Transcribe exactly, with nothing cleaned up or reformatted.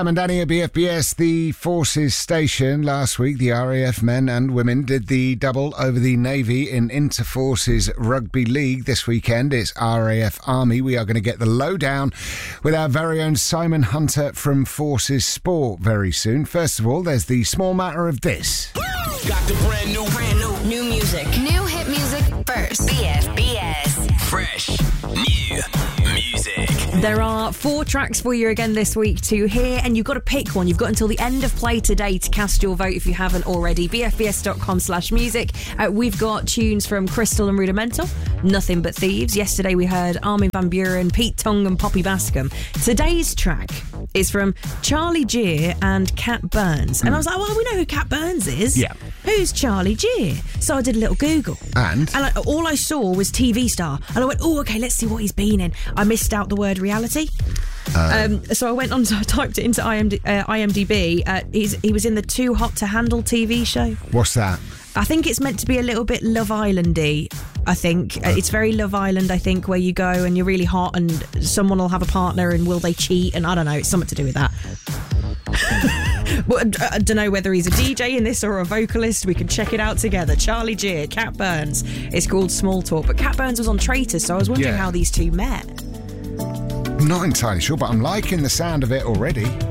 Sam and Danny at B F B S, the Forces Station. Last week, the R A F men and women did the double over the Navy in Inter-Forces Rugby League. This weekend, it's R A F Army. We are going to get the lowdown with our very own Simon Hunter from Forces Sport very soon. First of all, there's the small matter of this. Got the brand new, brand new, new music. New hit music first. B F B S. Fresh, new music. There are four tracks for you again this week to hear, and you've got to pick one. You've got until the end of play today to cast your vote if you haven't already. B F B S dot com slash music. Uh, we've got tunes from Crystal and Rudimental, Nothing But Thieves. Yesterday we heard Armin van Buuren, Pete Tong and Poppy Bascom. Today's track is from Charlie Geer and Cat Burns. And I was like, well, we know who Cat Burns is. Yeah. Who's Charlie Geer? So I did a little Google. And? And I, all I saw was T V star. And I went, oh, okay, let's see what he's been in. I missed out the word reality. Uh, um, so I went on, so I typed it into I M D, uh, I M D B. Uh, he's, he was in the Too Hot to Handle T V show. What's that? I think it's meant to be a little bit Love Island-y, I think. Uh, it's very Love Island, I think, where you go and you're really hot and someone will have a partner and will they cheat? And I don't know, it's something to do with that. Well, I don't know whether he's a D J in this or a vocalist. We can check it out together. Charlie Geer, Cat Burns. It's called Small Talk. But Cat Burns was on Traitors, so I was wondering yeah. how these two met. I'm not entirely sure, but I'm liking the sound of it already.